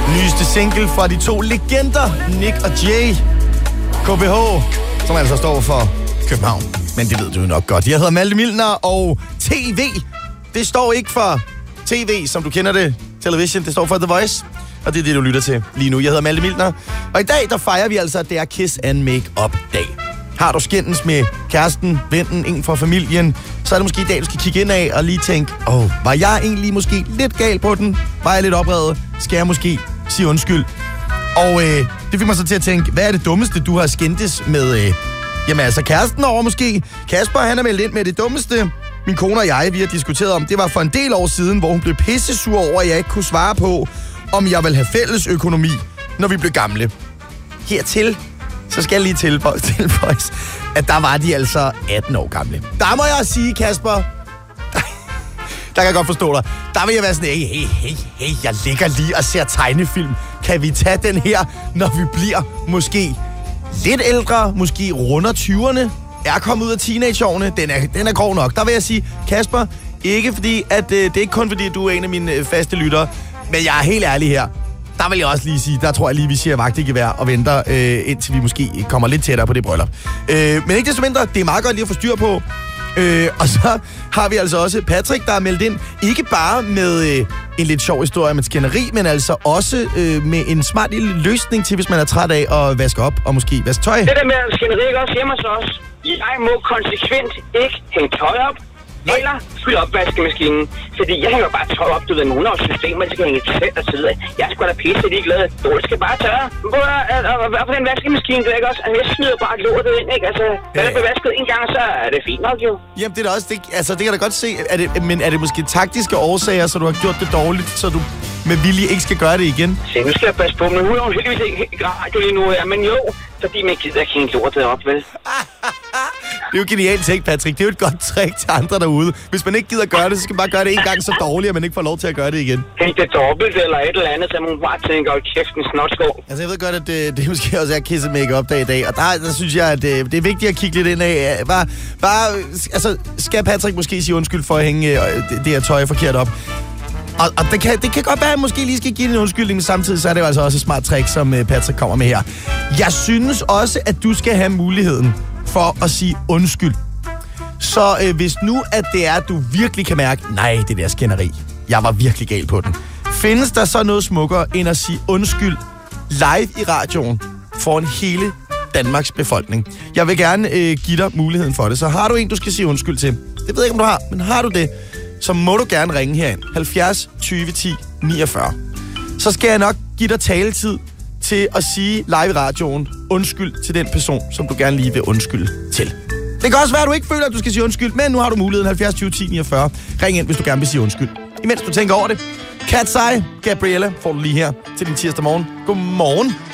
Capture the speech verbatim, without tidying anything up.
Nyeste single fra de to legender, Nick og Jay. K B H, som altså står for København. Men det ved du nok godt. Jeg hedder Malte Milner, og T V, det står ikke for T V, som du kender det, television. Det står for The Voice, og det er det, du lytter til lige nu. Jeg hedder Malte Milner, og i dag, der fejrer vi altså, at det er Kiss and Make-up-dag. Har du skændes med kæresten, vennen, en fra familien, så er det måske i dag, du skal kigge ind af og lige tænke, åh, oh, var jeg egentlig måske lidt gal på den? Var jeg lidt oprevet? Skal jeg måske sige undskyld? Og øh, det fik mig så til at tænke, hvad er det dummeste, du har skændtes med, øh, jamen altså kæresten over måske? Kasper, han er meldt ind med det dummeste. Min kone og jeg, vi har diskuteret om, det var for en del år siden, hvor hun blev pissesur over, at jeg ikke kunne svare på, om jeg vil have fælles økonomi, når vi blev gamle. Hertil, så skal jeg lige tilføjes, at der var de altså atten år gamle. Der må jeg sige, Kasper, der, der kan jeg godt forstå dig, der vil jeg være sådan, hey, hey, hey, hey, jeg ligger lige og ser tegnefilm. Kan vi tage den her, når vi bliver måske lidt ældre, måske runder tyverne, er kommet ud af teenageårene? Den er, den er grov nok. Der vil jeg sige, Kasper, ikke fordi, at øh, det er ikke kun fordi, at du er en af mine øh, faste lyttere, men jeg er helt ærlig her. Der vil jeg også lige sige, der tror jeg lige, vi siger vagt i gevær og venter, øh, indtil vi måske kommer lidt tættere på det bryllup. Øh, men ikke desto mindre, det er meget godt lige at få styr på. Øh, og så har vi altså også Patrick, der er meldt ind, ikke bare med øh, en lidt sjov historie med skænderi, men altså også øh, med en smart lille løsning til, hvis man er træt af at vaske op og måske vaske tøj. Det der med skænderi ikke også hjemme hos os. Jeg må konsekvent ikke hænge tøj op, eller fylde op vaskemaskinen. Fordi jeg hænger bare tøj op, du ved, nogen af systemer, det skal hænge selv og tid af. Jeg er sgu da pisse ligeglad. Du skal bare tørre. Hvad på den vaskemaskine, du ikke også? Altså, jeg smider bare lortet ind, ikke? Altså, den er bevasket en gang, så er det fint nok, jo. Jamen, det er da også, det, altså, det kan jeg da godt se. Er det, men er det måske taktiske årsager, så du har gjort det dårligt, så du med vilje ikke skal gøre det igen? Se, nu skal jeg passe på, men hun er jo heldigvis ikke helt radio lige nu, ja. Men jo, fordi man gider ikke hænge lortet op, vel? Det er jo genialt tænkt, Patrick. Det er jo et godt trick til andre derude. Hvis man ikke gider gøre det, så skal man bare gøre det en gang så dårligt, at man ikke får lov til at gøre det igen. Hæng det dobbelt eller et eller andet, så man bare tænker, at kæften snotskov. Altså, jeg ved godt, at det, det måske også er Kiss and Make-up dag i dag, og der, der synes jeg, at det, det er vigtigt at kigge lidt ind af. Bare, bare, altså, skal Patrick måske sige undskyld for at hænge det, det her tøj forkert op? Og, og det, kan, det kan godt være, at jeg måske lige skal give en undskyldning, men samtidig så er det jo altså også et smart trick, som Patrick kommer med her. Jeg synes også, at du skal have muligheden for at sige undskyld. Så øh, hvis nu, at det er, at du virkelig kan mærke, nej, det der skænderi, jeg var virkelig gal på den. Findes der så noget smukkere, end at sige undskyld live i radioen foran hele Danmarks befolkning? Jeg vil gerne øh, give dig muligheden for det. Så har du en, du skal sige undskyld til. Det ved jeg ikke, om du har, men har du det, så må du gerne ringe herind. halvfjerds tyve ti niogfyrre. Så skal jeg nok give dig taletid til at sige live i radioen undskyld til den person, som du gerne lige vil undskylde til. Det kan også være, at du ikke føler, at du skal sige undskyld, men nu har du muligheden halvfjerds tyve ti niogfyrre. Ring ind, hvis du gerne vil sige undskyld. Imens du tænker over det. Cat's Eye, Gabriella, får du lige her til din tirsdag morgen. Godmorgen.